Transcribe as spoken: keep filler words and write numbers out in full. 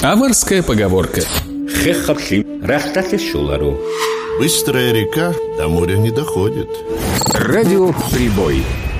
Аварская поговорка. Быстрая река до моря не доходит. Радио «Прибой».